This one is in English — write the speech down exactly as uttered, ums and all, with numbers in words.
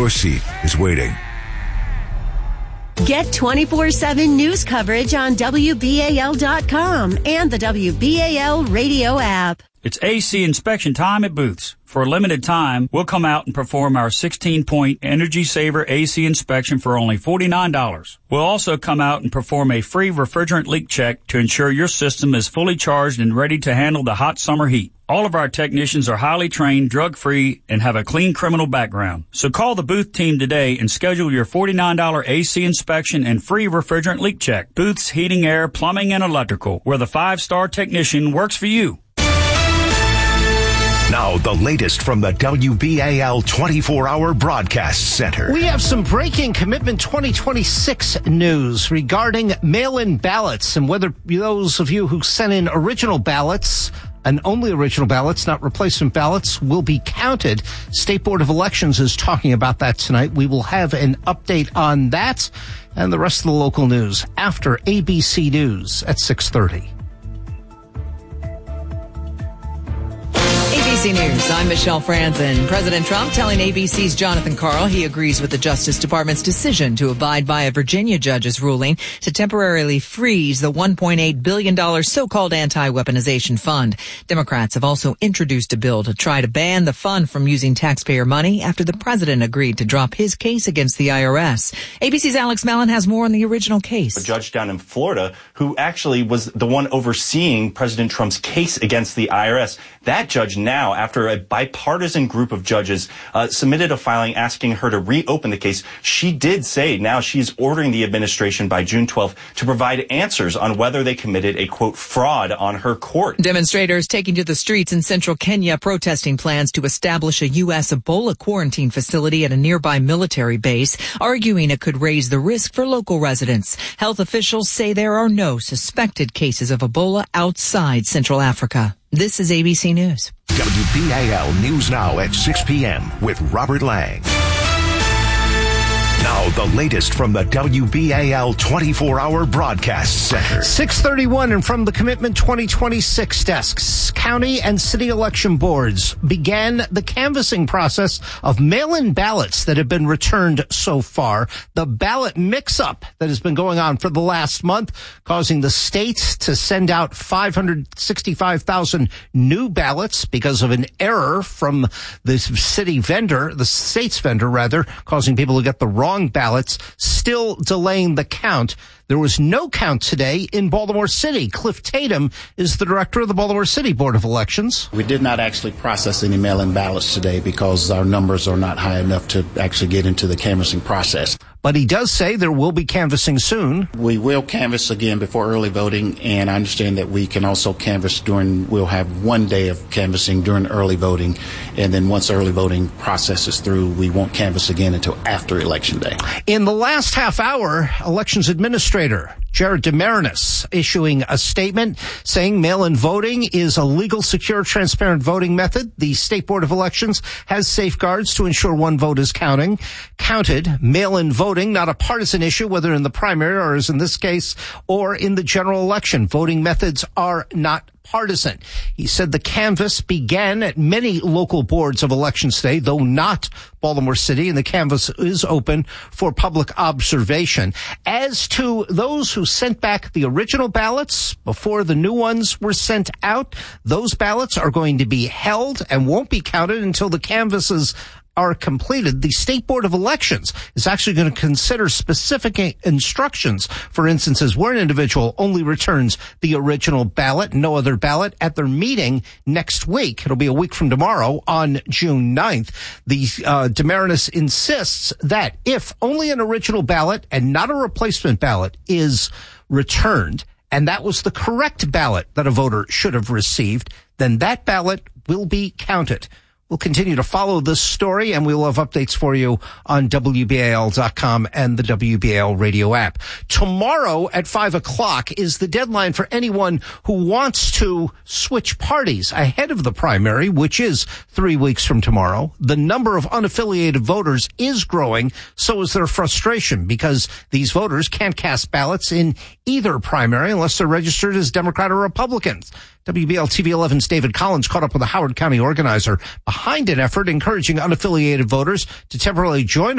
Your seat is waiting. Get twenty-four seven news coverage on W B A L dot com and the W B A L radio app. It's A C inspection time at Booth's. For a limited time, we'll come out and perform our sixteen-point Energy Saver A C inspection for only forty-nine dollars. We'll also come out and perform a free refrigerant leak check to ensure your system is fully charged and ready to handle the hot summer heat. All of our technicians are highly trained, drug-free, and have a clean criminal background. So call the Booth team today and schedule your forty-nine dollars A C inspection and free refrigerant leak check. Booth's Heating, Air, Plumbing, and Electrical, where the five-star technician works for you. Now, the latest from the W B A L twenty-four hour Broadcast Center. We have some breaking Commitment twenty twenty-six news regarding mail-in ballots and whether those of you who sent in original ballots and only original ballots, not replacement ballots, will be counted. State Board of Elections is talking about that tonight. We will have an update on that and the rest of the local news after A B C News at six thirty. A B C News, I'm Michelle Franzen. President Trump telling A B C's Jonathan Karl he agrees with the Justice Department's decision to abide by a Virginia judge's ruling to temporarily freeze the one point eight billion dollars so-called anti-weaponization fund. Democrats have also introduced a bill to try to ban the fund from using taxpayer money after the president agreed to drop his case against the I R S. A B C's Alex Mallon has more on the original case. A judge down in Florida who actually was the one overseeing President Trump's case against the I R S. That judge now, after a bipartisan group of judges uh, submitted a filing asking her to reopen the case, she did say now she's ordering the administration by June twelfth to provide answers on whether they committed a, quote, fraud on her court. Demonstrators taking to the streets in central Kenya protesting plans to establish a U S Ebola quarantine facility at a nearby military base, arguing it could raise the risk for local residents. Health officials say there are no suspected cases of Ebola outside Central Africa. This is A B C News. W B A L News Now at six p.m. with Robert Lang. Now, the latest from the W B A L twenty-four hour Broadcast Center. six thirty-one, and from the Commitment twenty twenty-six desks, county and city election boards began the canvassing process of mail-in ballots that have been returned so far. The ballot mix-up that has been going on for the last month, causing the states to send out five hundred sixty-five thousand new ballots because of an error from the city vendor, the state's vendor, rather, causing people to get the wrong ballots, still delaying the count. There was no count today in Baltimore City. Cliff Tatum is the director of the Baltimore City Board of Elections. We did not actually process any mail-in ballots today because our numbers are not high enough to actually get into the canvassing process. But he does say there will be canvassing soon. We will canvass again before early voting, and I understand that we can also canvass during, we'll have one day of canvassing during early voting, and then once early voting process is through, we won't canvass again until after Election Day. In the last half hour, Elections Administrator Jared DeMarinis issuing a statement saying mail-in voting is a legal, secure, transparent voting method. The State Board of Elections has safeguards to ensure one vote is counting, counted. Mail-in voting, not a partisan issue, whether in the primary or as in this case, or in the general election. Voting methods are not partisan. He said the canvass began at many local boards of elections today, though not Baltimore City, and the canvass is open for public observation. As to those who sent back the original ballots before the new ones were sent out, those ballots are going to be held and won't be counted until the canvasses are completed. The State Board of Elections is actually going to consider specific instructions for instances where an individual only returns the original ballot, no other ballot, at their meeting next week. It'll be a week from tomorrow on June ninth. The uh, DeMarinis insists that if only an original ballot and not a replacement ballot is returned, and that was the correct ballot that a voter should have received, then that ballot will be counted. We'll continue to follow this story, and we'll have updates for you on W B A L dot com and the W B A L radio app. Tomorrow at five o'clock is the deadline for anyone who wants to switch parties ahead of the primary, which is three weeks from tomorrow. The number of unaffiliated voters is growing, so is their frustration, because these voters can't cast ballots in either primary unless they're registered as Democrat or Republicans. W B L T V eleven's David Collins caught up with a Howard County organizer behind an effort encouraging unaffiliated voters to temporarily join